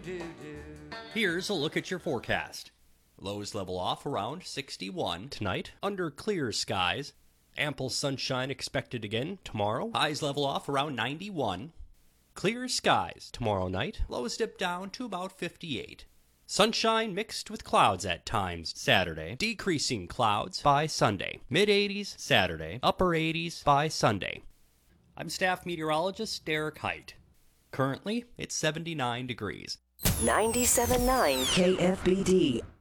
Here's a look at your forecast. Lows level off around 61 tonight, under clear skies. Ample sunshine expected again tomorrow. Highs level off around 91. Clear skies tomorrow night. Lows dip down to about 58. Sunshine mixed with clouds at times Saturday. Decreasing clouds by Sunday. Mid-80s Saturday. Upper 80s by Sunday. I'm staff meteorologist Derek Height. Currently, it's 79 degrees. 97.9 KFBD.